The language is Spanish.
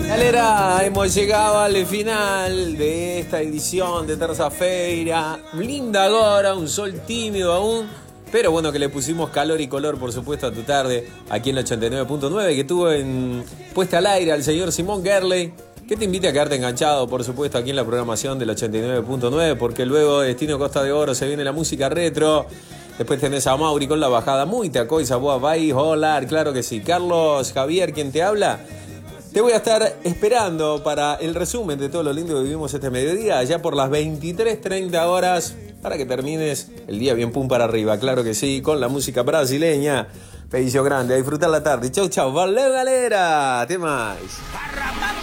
Galera, hemos llegado al final de esta edición de Terça-feira. Linda agora, un sol tímido aún, pero bueno, que le pusimos calor y color, por supuesto, a tu tarde, aquí en el 89.9, que tuvo puesta al aire al señor Simón Gerley, que te invita a quedarte enganchado, por supuesto, aquí en la programación del 89.9, porque luego de Destino Costa de Oro se viene la música retro. Después tenés a Mauri con la bajada muy tacoisa, boa, vai, hola, claro que sí. Carlos Javier, quien te habla. Te voy a estar esperando para el resumen de todo lo lindo que vivimos este mediodía, allá por las 23:30 horas, para que termines el día bien pum para arriba, claro que sí, con la música brasileña. Beijo grande, a disfrutar la tarde. Chau, chau, valeu galera, até mais.